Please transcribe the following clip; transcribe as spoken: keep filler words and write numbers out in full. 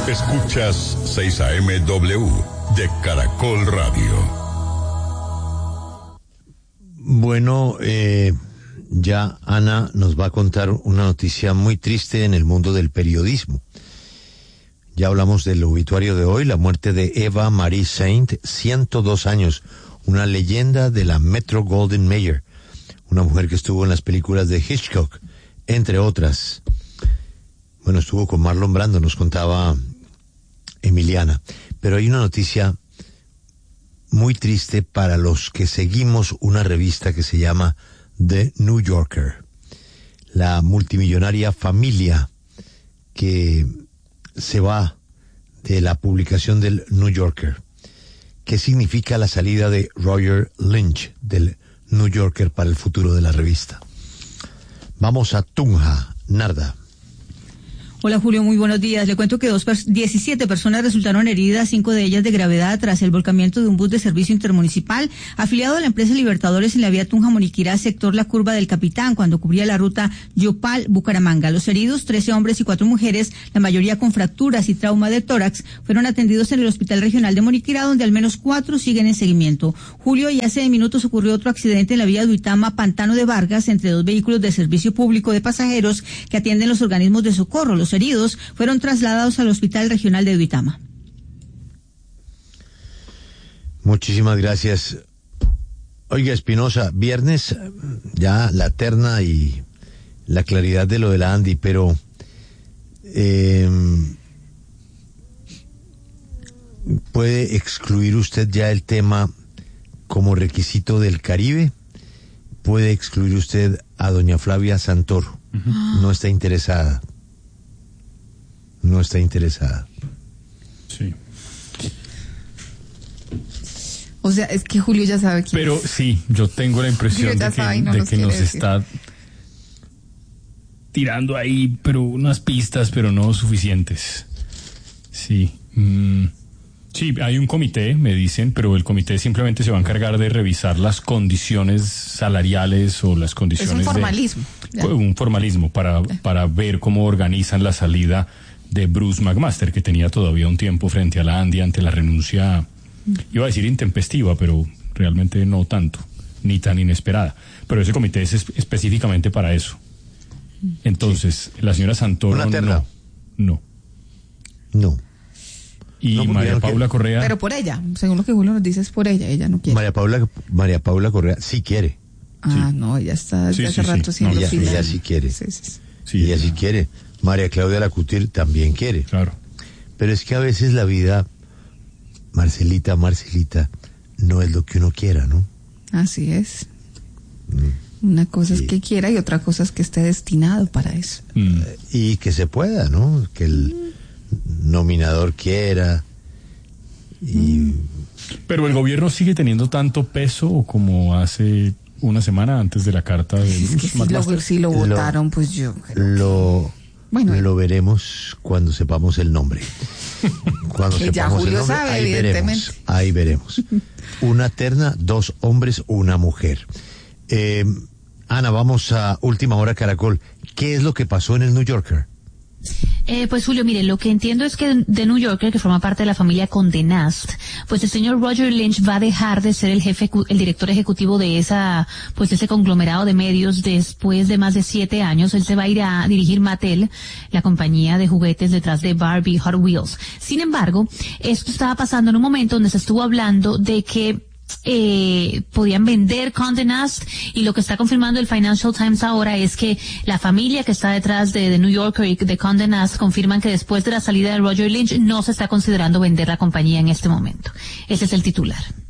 Escuchas seis A M W de Caracol Radio. Bueno, eh, ya Ana nos va a contar una noticia muy triste en el mundo del periodismo. Ya hablamos del obituario de hoy, la muerte de Eva Marie Saint, ciento dos años, una leyenda de la Metro Goldwyn Mayer, una mujer que estuvo en las películas de Hitchcock, entre otras. Bueno, estuvo con Marlon Brando, nos contaba Emiliana. Pero hay una noticia muy triste para los que seguimos una revista que se llama The New Yorker. La multimillonaria familia que se va de la publicación del New Yorker. ¿Qué significa la salida de Roger Lynch del New Yorker para el futuro de la revista? Vamos a Tunja, Narda. Hola Julio, muy buenos días. Le cuento que dos pers- diecisiete personas resultaron heridas, cinco de ellas de gravedad tras el volcamiento de un bus de servicio intermunicipal afiliado a la empresa Libertadores en la vía Tunja-Moniquirá, sector La Curva del Capitán, cuando cubría la ruta Yopal-Bucaramanga. Los heridos, trece hombres y cuatro mujeres, la mayoría con fracturas y trauma de tórax, fueron atendidos en el Hospital Regional de Moniquirá, donde al menos cuatro siguen en seguimiento. Julio, y hace minutos ocurrió otro accidente en la vía Duitama-Pantano de Vargas entre dos vehículos de servicio público de pasajeros que atienden los organismos de socorro. Los heridos fueron trasladados al Hospital Regional de Duitama. Muchísimas gracias. Oiga, Espinosa, viernes ya la terna y la claridad de lo de la Andy, pero eh, ¿puede excluir usted ya el tema como requisito del Caribe? ¿Puede excluir usted a doña Flavia Santoro? Uh-huh. No está interesada. No está interesada. Sí. O sea, es que Julio ya sabe quién Pero es. sí, yo tengo la impresión de que, sabe, no de que nos decir. está tirando ahí, pero unas pistas, pero no suficientes. Sí. Mm, sí, hay un comité, me dicen, pero el comité simplemente se va a encargar de revisar las condiciones salariales o las condiciones es un formalismo. de... Un formalismo para, para ver cómo organizan la salida de Bruce McMaster, que tenía todavía un tiempo frente a la Andy ante la renuncia, iba a decir intempestiva, pero realmente no tanto, ni tan inesperada. Pero ese comité es es- específicamente para eso. Entonces, sí. La señora Santoro ¿Una terna? no. No. No. Y No, María Paula quiere. Correa... Pero por ella, según lo que Julio nos dice, es por ella, ella no quiere. María Paula, María Paula Correa sí quiere. Ah, Sí. no, ella está desde Sí, hace sí, sí. rato siendo Ella, fila. ella sí quiere. Sí, sí, sí. sí, ella sí quiere. María Claudia Lacutir también quiere. Claro. Pero es que a veces la vida, Marcelita, Marcelita, no es lo que uno quiera, ¿no? Así es. Mm. Una cosa Sí. es que quiera y otra cosa es que esté destinado para eso. Mm. Y que se pueda, ¿no? Que el nominador quiera. Y Pero el gobierno sigue teniendo tanto peso como hace una semana antes de la carta de Es que Bruce si lo, McMaster. si lo Lo- votaron, pues yo creo que- lo, Bueno, lo veremos cuando sepamos el nombre. Cuando Que ya sepamos el Julio nombre, sabe, ahí evidentemente. veremos. Ahí veremos. Una terna, dos hombres, una mujer. Eh, Ana, vamos a Última Hora Caracol. ¿Qué es lo que pasó en el New Yorker? Eh, pues Julio, mire, lo que entiendo es que The New Yorker, que forma parte de la familia Condé Nast, pues el señor Roger Lynch va a dejar de ser el jefe, el director ejecutivo de esa, pues ese conglomerado de medios después de más de siete años. Él se va a ir a dirigir Mattel, la compañía de juguetes detrás de Barbie Hot Wheels. Sin embargo, esto estaba pasando en un momento donde se estuvo hablando de que eh, podían vender Condé Nast, y lo que está confirmando el Financial Times ahora es que la familia que está detrás de The New Yorker y de Condé Nast confirman que después de la salida de Roger Lynch no se está considerando vender la compañía en este momento. Ese es el titular.